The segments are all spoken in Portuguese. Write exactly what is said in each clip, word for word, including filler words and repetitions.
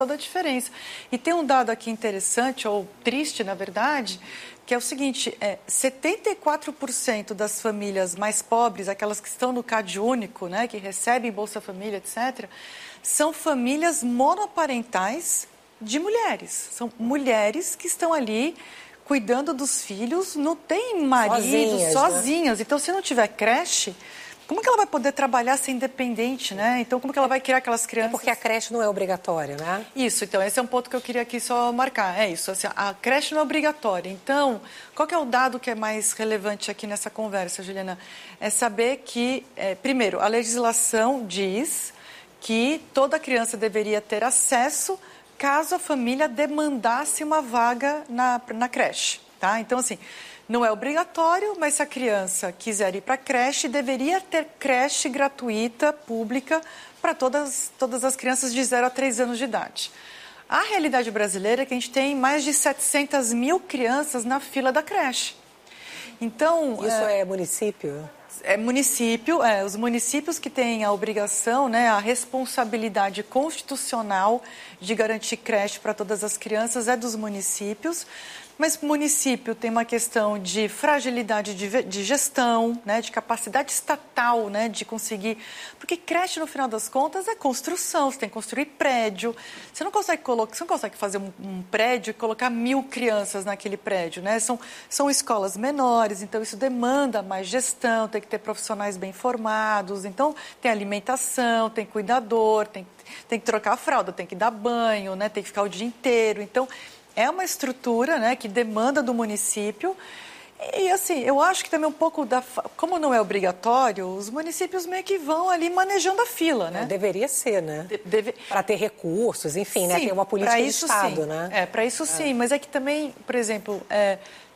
toda a diferença. E tem um dado aqui interessante, ou triste, na verdade, que é o seguinte, é, setenta e quatro por cento das famílias mais pobres, aquelas que estão no CAD único, né, que recebem Bolsa Família, etcétera, são famílias monoparentais de mulheres. São mulheres que estão ali cuidando dos filhos, não tem marido, sozinhas. sozinhas. Né? Então, se não tiver creche, como que ela vai poder trabalhar ser independente, né? Então, como que ela vai criar aquelas crianças? É porque a creche não é obrigatória, né? Isso, então, esse é um ponto que eu queria aqui só marcar. É isso, assim, a creche não é obrigatória. Então, qual que é o dado que é mais relevante aqui nessa conversa, Juliana? É saber que, é, primeiro, a legislação diz que toda criança deveria ter acesso caso a família demandasse uma vaga na, na creche, tá? Então, assim, não é obrigatório, mas se a criança quiser ir para a creche, deveria ter creche gratuita, pública, para todas, todas as crianças de zero a três anos de idade. A realidade brasileira é que a gente tem mais de setecentas mil crianças na fila da creche. Então... Isso é, é município? É município, é, os municípios que têm a obrigação, né, a responsabilidade constitucional de garantir creche para todas as crianças é dos municípios, mas o município tem uma questão de fragilidade de, de gestão, né, de capacidade estatal, né, de conseguir... Porque creche, no final das contas, é construção, você tem que construir prédio, você não consegue, colocar, você não consegue fazer um, um prédio e colocar mil crianças naquele prédio, né? São, são escolas menores, então isso demanda mais gestão, tem que ter profissionais bem formados, então tem alimentação, tem cuidador, tem, tem que trocar a fralda, tem que dar banho, né, tem que ficar o dia inteiro, então... É uma estrutura, né, que demanda do município e, assim, eu acho que também um pouco da... Como não é obrigatório, os municípios meio que vão ali manejando a fila, né? É, deveria ser, né? De, deve... Para ter recursos, enfim, sim, né? Ter uma política de Estado, sim. né? É, para isso é. sim, mas é que também, por exemplo, é,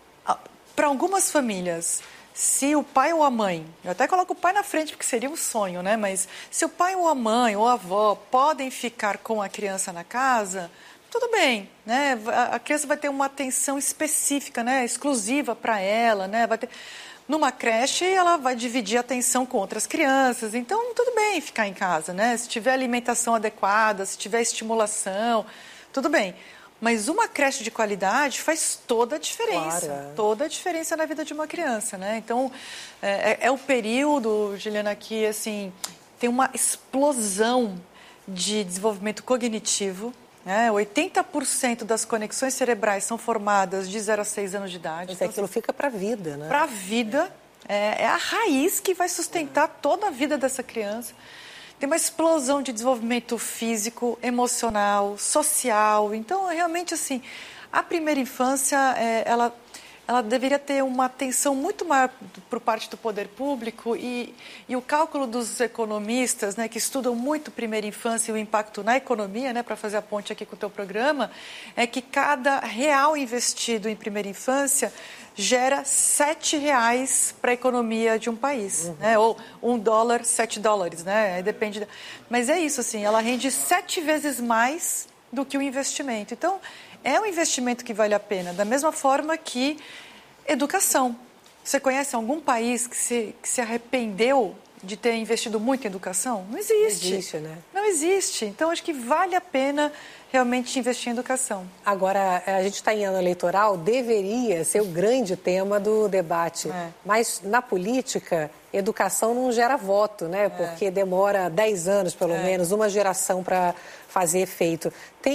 para algumas famílias... Se o pai ou a mãe, eu até coloco o pai na frente porque seria um sonho, né? Mas se o pai ou a mãe ou a avó podem ficar com a criança na casa, tudo bem, né? A criança vai ter uma atenção específica, né? Exclusiva para ela, né? Vai ter... Numa creche, ela vai dividir a atenção com outras crianças, então tudo bem ficar em casa, né? Se tiver alimentação adequada, se tiver estimulação, tudo bem. Mas uma creche de qualidade faz toda a diferença, claro. toda a diferença na vida de uma criança, né? Então, é, é o período, Juliana, que, assim, tem uma explosão de desenvolvimento cognitivo, né? oitenta por cento das conexões cerebrais são formadas de zero a seis anos de idade. Mas então, aquilo assim, fica para a vida, né? Para a vida, é, é a raiz que vai sustentar toda a vida dessa criança. Tem uma explosão de desenvolvimento físico, emocional, social. Então, realmente, assim, a primeira infância, é, ela, ela deveria ter uma atenção muito maior por parte do poder público e, e o cálculo dos economistas, né, que estudam muito primeira infância e o impacto na economia, né, para fazer a ponte aqui com o teu programa, é que cada real investido em primeira infância gera sete reais para a economia de um país, uhum. né? Ou um dólar, sete dólares, né? Depende. Da... Mas é isso, assim, ela rende sete vezes mais do que o investimento. Então, é um investimento que vale a pena. Da mesma forma que educação. Você conhece algum país que se, que se arrependeu de ter investido muito em educação? Não existe. Não existe, né? Não existe. Então, acho que vale a pena realmente investir em educação. Agora, a gente está em ano eleitoral, deveria ser o grande tema do debate. É. Mas, na política, educação não gera voto, né? É. Porque demora dez anos, pelo é. menos, uma geração para fazer efeito.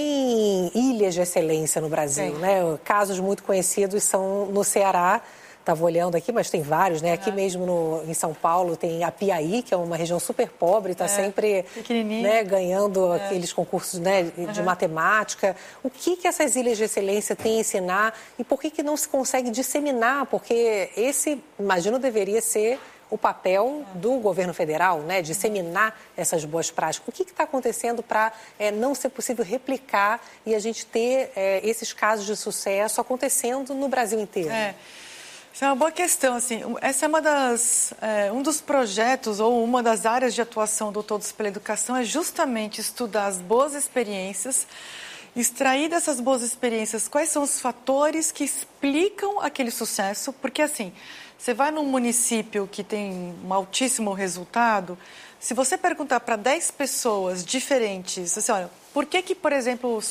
Tem ilhas de excelência no Brasil, Tem. né? Casos muito conhecidos são no Ceará. Estava olhando aqui, mas tem vários, né? Uhum. Aqui mesmo no, em São Paulo tem a Piaí, que é uma região super pobre, está é, sempre né, ganhando é. aqueles concursos né, de uhum. matemática. O que, que essas ilhas de excelência têm a ensinar e por que, que não se consegue disseminar? Porque esse, imagino, deveria ser o papel do governo federal, né? Disseminar essas boas práticas. O que está acontecendo para é, não ser possível replicar e a gente ter é, esses casos de sucesso acontecendo no Brasil inteiro? É. Isso é uma boa questão, assim, essa é uma das, é, um dos projetos ou uma das áreas de atuação do Todos pela Educação é justamente estudar as boas experiências, extrair dessas boas experiências quais são os fatores que explicam aquele sucesso, porque assim, você vai num município que tem um altíssimo resultado, se você perguntar para dez pessoas diferentes, assim, olha, Por que que, por exemplo,